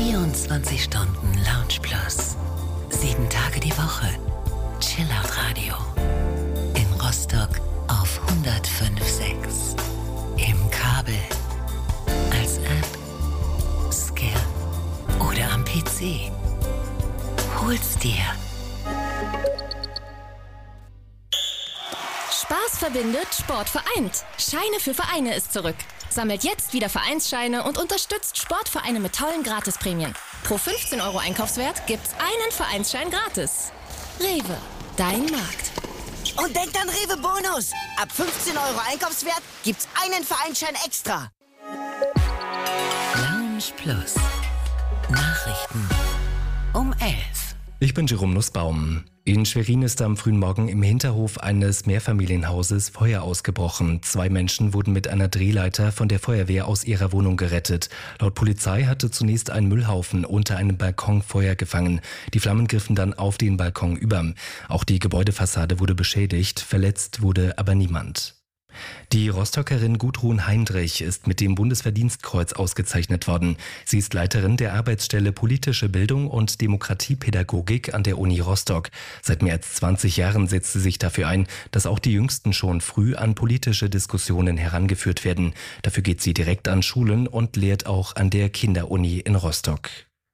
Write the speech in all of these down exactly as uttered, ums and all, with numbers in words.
vierundzwanzig Stunden Lounge Plus. Sieben Tage die Woche. Chillout Radio. In Rostock auf hundertfünf Komma sechs. Im Kabel. Als App. Skill. Oder am P C. Hol's dir. Spaß verbindet, Sport vereint. Scheine für Vereine ist zurück. Sammelt jetzt wieder Vereinsscheine und unterstützt Sportvereine mit tollen Gratisprämien. Pro fünfzehn Euro Einkaufswert gibt's einen Vereinsschein gratis. Rewe, dein Markt. Und denkt an Rewe Bonus. Ab fünfzehn Euro Einkaufswert gibt's einen Vereinsschein extra. Lounge Plus. Nachrichten um elf. Ich bin Jerome Nussbaum. In Schwerin ist am frühen Morgen im Hinterhof eines Mehrfamilienhauses Feuer ausgebrochen. Zwei Menschen wurden mit einer Drehleiter von der Feuerwehr aus ihrer Wohnung gerettet. Laut Polizei hatte zunächst ein Müllhaufen unter einem Balkon Feuer gefangen. Die Flammen griffen dann auf den Balkon über. Auch die Gebäudefassade wurde beschädigt, verletzt wurde aber niemand. Die Rostockerin Gudrun Heindrich ist mit dem Bundesverdienstkreuz ausgezeichnet worden. Sie ist Leiterin der Arbeitsstelle Politische Bildung und Demokratiepädagogik an der Uni Rostock. Seit mehr als zwanzig Jahren setzt sie sich dafür ein, dass auch die Jüngsten schon früh an politische Diskussionen herangeführt werden. Dafür geht sie direkt an Schulen und lehrt auch an der Kinderuni in Rostock.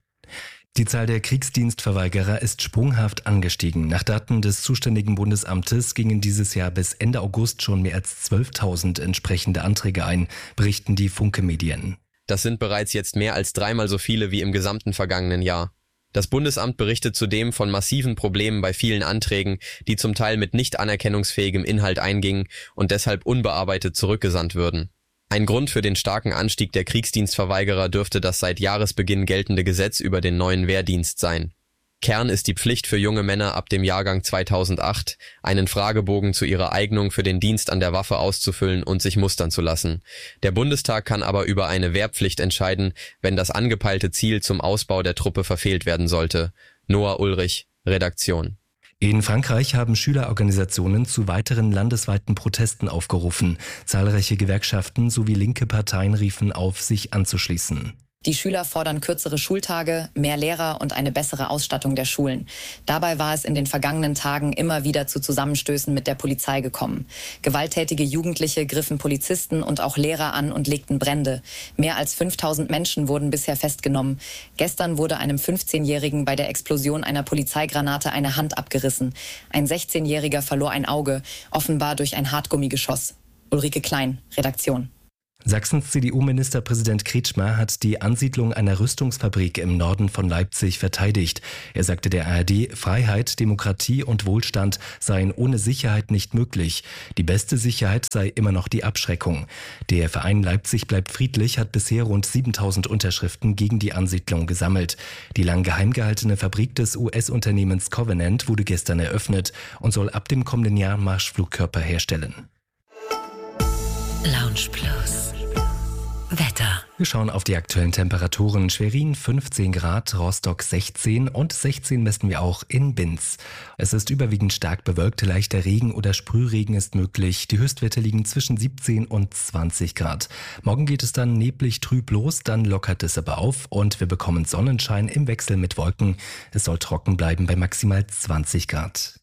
Die Zahl der Kriegsdienstverweigerer ist sprunghaft angestiegen. Nach Daten des zuständigen Bundesamtes gingen dieses Jahr bis Ende August schon mehr als zwölftausend entsprechende Anträge ein, berichten die Funke-Medien. Das sind bereits jetzt mehr als dreimal so viele wie im gesamten vergangenen Jahr. Das Bundesamt berichtet zudem von massiven Problemen bei vielen Anträgen, die zum Teil mit nicht anerkennungsfähigem Inhalt eingingen und deshalb unbearbeitet zurückgesandt würden. Ein Grund für den starken Anstieg der Kriegsdienstverweigerer dürfte das seit Jahresbeginn geltende Gesetz über den neuen Wehrdienst sein. Kern ist die Pflicht für junge Männer ab dem Jahrgang zweitausendacht, einen Fragebogen zu ihrer Eignung für den Dienst an der Waffe auszufüllen und sich mustern zu lassen. Der Bundestag kann aber über eine Wehrpflicht entscheiden, wenn das angepeilte Ziel zum Ausbau der Truppe verfehlt werden sollte. Noah Ulrich, Redaktion. In Frankreich haben Schülerorganisationen zu weiteren landesweiten Protesten aufgerufen. Zahlreiche Gewerkschaften sowie linke Parteien riefen auf, sich anzuschließen. Die Schüler fordern kürzere Schultage, mehr Lehrer und eine bessere Ausstattung der Schulen. Dabei war es in den vergangenen Tagen immer wieder zu Zusammenstößen mit der Polizei gekommen. Gewalttätige Jugendliche griffen Polizisten und auch Lehrer an und legten Brände. Mehr als fünftausend Menschen wurden bisher festgenommen. Gestern wurde einem fünfzehnjährigen bei der Explosion einer Polizeigranate eine Hand abgerissen. Ein sechzehnjähriger verlor ein Auge, offenbar durch ein Hartgummigeschoss. Ulrike Klein, Redaktion. Sachsens C D U-Ministerpräsident Kretschmer hat die Ansiedlung einer Rüstungsfabrik im Norden von Leipzig verteidigt. Er sagte der A R D, Freiheit, Demokratie und Wohlstand seien ohne Sicherheit nicht möglich. Die beste Sicherheit sei immer noch die Abschreckung. Der Verein Leipzig bleibt friedlich hat bisher rund siebentausend Unterschriften gegen die Ansiedlung gesammelt. Die lang geheim gehaltene Fabrik des U S-Unternehmens Covenant wurde gestern eröffnet und soll ab dem kommenden Jahr Marschflugkörper herstellen. Lounge Plus. Wetter. Wir schauen auf die aktuellen Temperaturen. Schwerin fünfzehn Grad, Rostock sechzehn und sechzehn messen wir auch in Binz. Es ist überwiegend stark bewölkt, leichter Regen oder Sprühregen ist möglich. Die Höchstwerte liegen zwischen siebzehn und zwanzig Grad. Morgen geht es dann neblig trüb los, dann lockert es aber auf und wir bekommen Sonnenschein im Wechsel mit Wolken. Es soll trocken bleiben bei maximal zwanzig Grad.